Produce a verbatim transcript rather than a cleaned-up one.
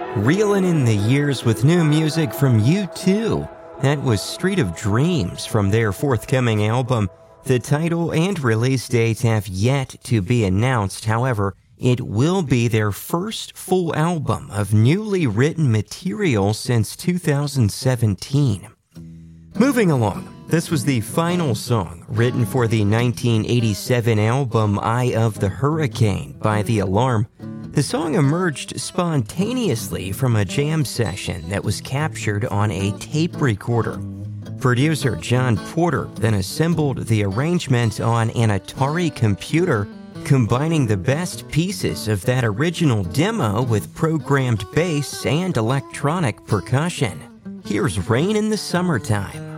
Reeling in the years with new music from U two. That was Street of Dreams from their forthcoming album. The title and release date have yet to be announced. However, it will be their first full album of newly written material since two thousand seventeen. Moving along, this was the final song written for the nineteen eighty-seven album Eye of the Hurricane by The Alarm. The song emerged spontaneously from a jam session that was captured on a tape recorder. Producer John Porter then assembled the arrangement on an Atari computer, combining the best pieces of that original demo with programmed bass and electronic percussion. Here's Rain in the Summertime.